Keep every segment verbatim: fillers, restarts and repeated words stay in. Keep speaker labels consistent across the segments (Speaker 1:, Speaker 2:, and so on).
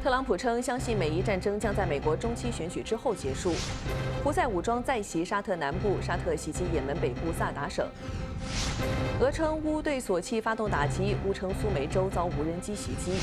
Speaker 1: 特朗普称，相信美伊战争将在美国中期选举之后结束。胡塞武装再袭沙特南部，沙特袭击也门北部萨达省。俄称乌对索契发动打击，乌称苏梅州遭无人机袭击。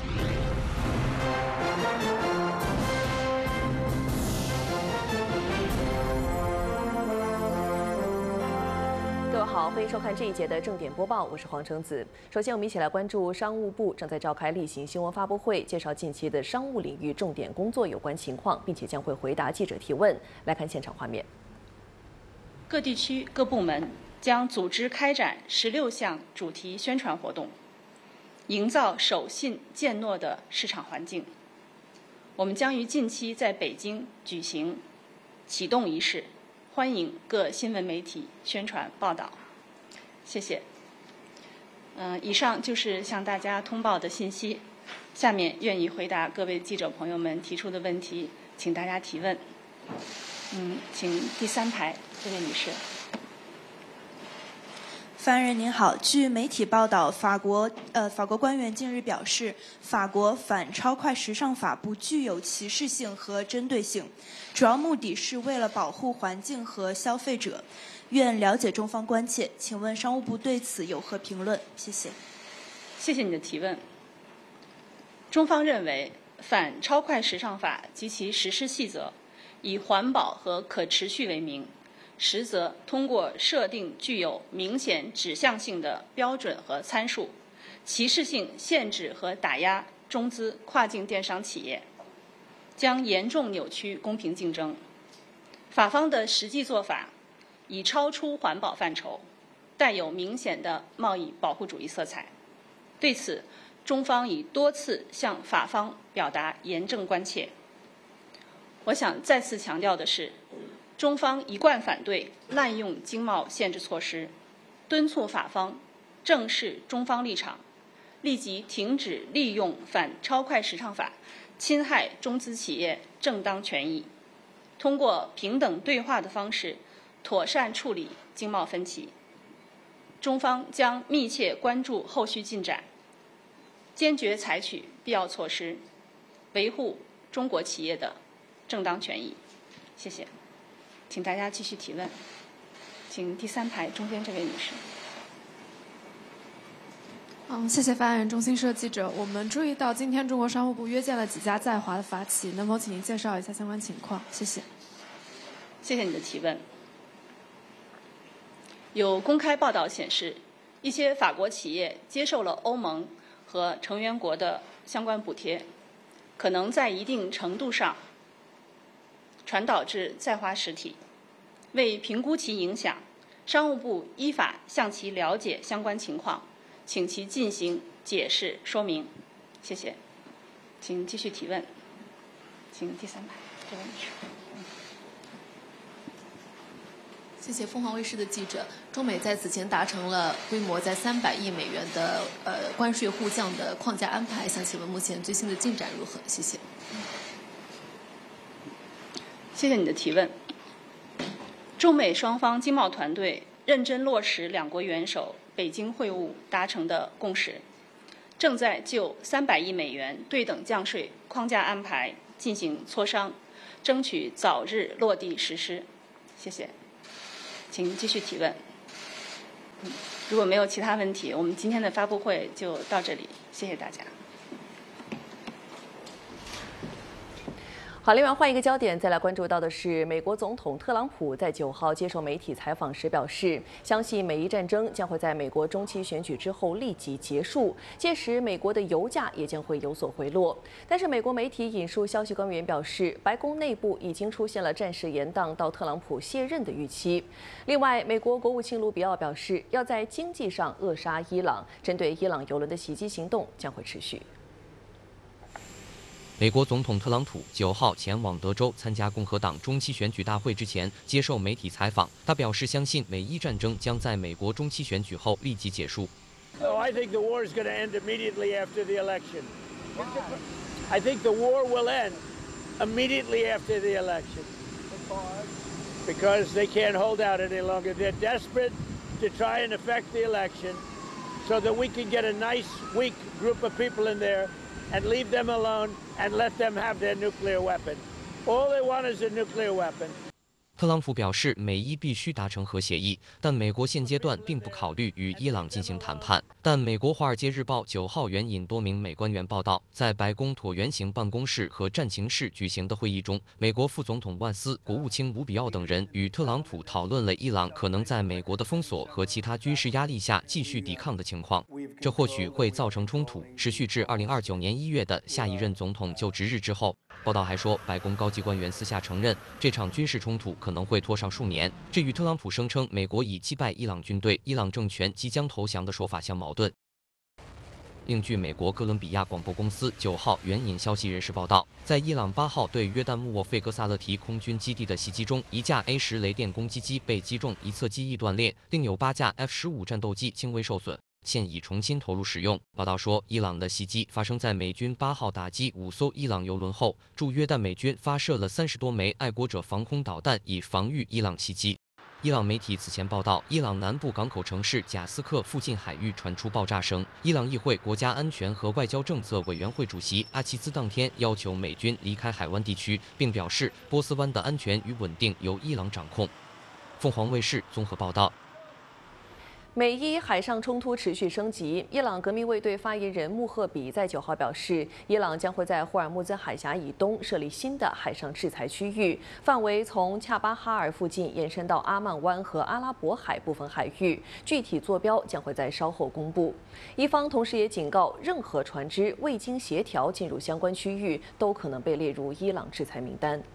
Speaker 1: 各位好，欢迎收看这一节的正点播报，我是黄橙子。首先，我们一起来关注商务部正在召开例行新闻发布会，介绍近期的商务领域重点工作有关情况，并且将会回答记者提问。来看现场画面。
Speaker 2: 各地区各部门将组织开展十六项主题宣传活动，营造守信践诺的市场环境。我们将于近期在北京举行启动仪式。欢迎各新闻媒体宣传报道，谢谢。嗯、呃，以上就是向大家通报的信息。下面愿意回答各位记者朋友们提出的问题，请大家提问。嗯，请第三排这位女士。
Speaker 3: 发言人您好，据媒体报道，法国呃法国官员近日表示，法国反超快时尚法不具有歧视性和针对性，主要目的是为了保护环境和消费者。愿了解中方关切，请问商务部对此有何评论？谢谢。
Speaker 2: 谢谢你的提问。中方认为，反超快时尚法及其实施细则以环保和可持续为名，实则通过设定具有明显指向性的标准和参数，歧视性限制和打压中资跨境电商企业，将严重扭曲公平竞争。法方的实际做法已超出环保范畴，带有明显的贸易保护主义色彩。对此，中方已多次向法方表达严正关切。我想再次强调的是，中方一贯反对滥用经贸限制措施，敦促法方正视中方立场，立即停止利用反超快时尚法侵害中资企业正当权益，通过平等对话的方式妥善处理经贸分歧。中方将密切关注后续进展，坚决采取必要措施，维护中国企业的正当权益。谢谢。请大家继续提问。请第三排中间这位女士。
Speaker 4: 嗯，谢谢发言人。中新社记者，我们注意到今天中国商务部约见了几家在华的法企，能否请您介绍一下相关情况？谢谢。
Speaker 2: 谢谢你的提问。有公开报道显示，一些法国企业接受了欧盟和成员国的相关补贴，可能在一定程度上传导至在华实体。为评估其影响，商务部依法向其了解相关情况，请其进行解释说明。谢谢。请继续提问。请第三排这位女士。
Speaker 5: 谢谢凤凰卫视的记者。中美在此前达成了规模在三百亿美元的呃关税互降的框架安排，想请问目前最新的进展如何？谢谢。
Speaker 2: 谢谢你的提问。中美双方经贸团队认真落实两国元首北京会晤达成的共识，正在就三百亿美元对等降税框架安排进行磋商，争取早日落地实施。谢谢。请继续提问。嗯，如果没有其他问题，我们今天的发布会就到这里，谢谢大家。
Speaker 1: 好，另外换一个焦点，再来关注到的是，美国总统特朗普在九号接受媒体采访时表示，相信美伊战争将会在美国中期选举之后立即结束，届时美国的油价也将会有所回落。但是，美国媒体引述消息官员表示，白宫内部已经出现了暂时延宕到特朗普卸任的预期。另外，美国国务卿卢比奥表示，要在经济上扼杀伊朗，针对伊朗油轮的袭击行动将会持续。
Speaker 6: 美国总统特朗普九号前往德州参加共和党中期选举大会之前，接受媒体采访，他表示相信美伊战争将在美国中期选举后立即结束。
Speaker 7: Oh, I think the war is going to end immediately after the election. I think the war will end immediately after the election because they can't hold out any longer. They're desperate to try and affect the election so that we can get a nice, weak group of people in there and leave them alone and let them have their nuclear weapon. All they want is a nuclear weapon.
Speaker 6: 特朗普表示，美伊必须达成核协议，但美国现阶段并不考虑与伊朗进行谈判。但美国《华尔街日报》九号援引多名美官员报道，在白宫椭圆形办公室和战情室举行的会议中，美国副总统万斯、国务卿吴比奥等人与特朗普讨论了伊朗可能在美国的封锁和其他军事压力下继续抵抗的情况。这或许会造成冲突，持续至二零二九年一月的下一任总统就职日之后。报道还说，白宫高级官员私下承认，这场军事冲突可能会拖上数年，这与特朗普声称美国已击败伊朗军队、伊朗政权即将投降的说法相矛盾。另据美国哥伦比亚广播公司九号援引消息人士报道，在伊朗八号对约旦穆沃费格萨勒提空军基地的袭击中，一架 A 十雷电攻击机被击中，一侧机翼断裂，另有八架 F 十五战斗机轻微受损。现已重新投入使用。报道说，伊朗的袭击发生在美军八号打击五艘伊朗油轮后，驻约旦美军发射了三十多枚爱国者防空导弹，以防御伊朗袭击。伊朗媒体此前报道，伊朗南部港口城市贾斯克附近海域传出爆炸声。伊朗议会国家安全和外交政策委员会主席阿齐兹当天要求美军离开海湾地区，并表示波斯湾的安全与稳定由伊朗掌控。凤凰卫视综合报道。
Speaker 1: 美伊海上冲突持续升级。伊朗革命卫队发言人穆赫比在九号表示，伊朗将会在霍尔木兹海峡以东设立新的海上制裁区域，范围从恰巴哈尔附近延伸到阿曼湾和阿拉伯海部分海域，具体坐标将会在稍后公布。伊方同时也警告，任何船只未经协调进入相关区域，都可能被列入伊朗制裁名单。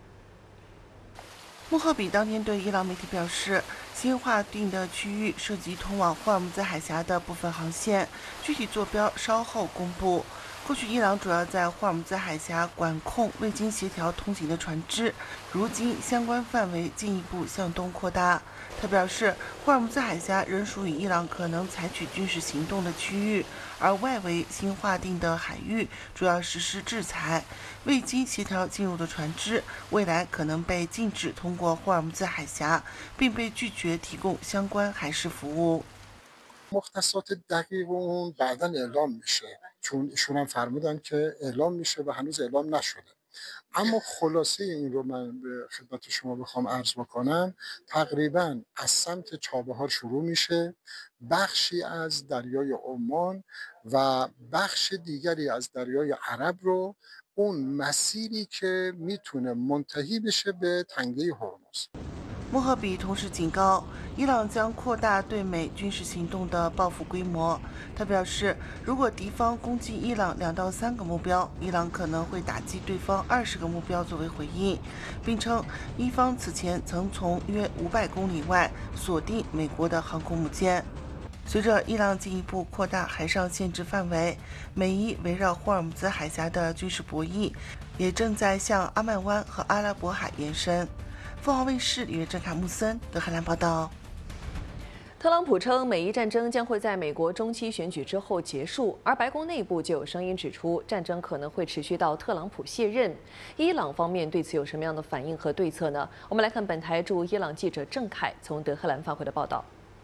Speaker 8: 穆赫比当天对伊朗媒体表示，新划定的区域涉及通往霍尔木兹海峡的部分航线，具体坐标稍后公布。过去伊朗主要在霍尔木兹海峡管控未经协调通行的船只，如今相关范围进一步向东扩大。他表示，霍尔木兹海峡仍属于伊朗可能采取军事行动的区域，而外围新划定的海域主要实施制裁。未经协调进入的船只，未来可能被禁止通过霍尔木兹海峡，并被拒绝提供相关海事服务。
Speaker 9: مختصات دقیق اون بعداً اعلام میشه چون ایشون هم فرمودن که اعلام میشه و هنوز اعلام نشده. اما خلاصه این رو من به خدمت شما بخوام عرض بکنم، تقریباً از سمت چابهار شروع میشه، بخشی از دریای عمان و بخش دیگری از دریای عرب رو اون مسیری که میتونه منتهی بشه به تنگه هرمز.
Speaker 8: 穆赫比同时警告，伊朗将扩大对美军事行动的报复规模。他表示，如果敌方攻击伊朗两到三个目标，伊朗可能会打击对方二十个目标作为回应，并称伊方此前曾从约五百公里外锁定美国的航空母舰。随着伊朗进一步扩大海上限制范围，美伊围绕霍尔木兹海峡的军事博弈也正在向阿曼湾和阿拉伯海延伸。凤凰卫视里约郑卡穆森德黑兰报道。
Speaker 1: 特朗普称，美伊战争将会在美国中期选举之后结束，而白宫内部就有声音指出，战争可能会持续到特朗普卸任。伊朗方面对此有什么样的反应和对策呢？我们来看本台驻伊朗记者郑凯从德黑兰发回的报道。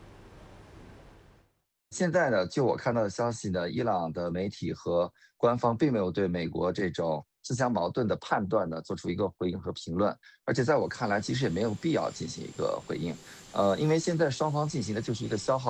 Speaker 10: 现在呢，就我看到的消息呢，伊朗的媒体和官方并没有对美国这种自相矛盾的判断呢做出一个回应和评论，而且在我看来，其实也没有必要进行一个回应，呃，因为现在双方进行的就是一个消耗。